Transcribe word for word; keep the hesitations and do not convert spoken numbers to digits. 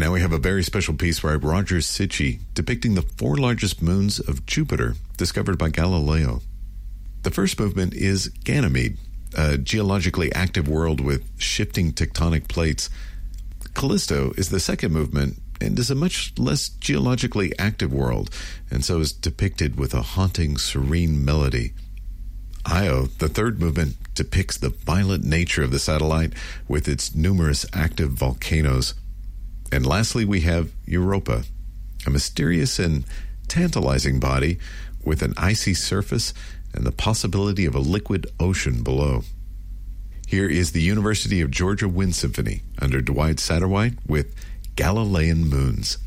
now we have a very special piece by Roger Sitchy depicting the four largest moons of Jupiter discovered by Galileo. The first movement is Ganymede, a geologically active world with shifting tectonic plates. Callisto is the second movement and is a much less geologically active world, and so is depicted with a haunting, serene melody. Io, the third movement, depicts the violent nature of the satellite with its numerous active volcanoes. And lastly, we have Europa, a mysterious and tantalizing body with an icy surface and the possibility of a liquid ocean below. Here is the University of Georgia Wind Symphony under Dwight Satterwhite with Galilean Moons.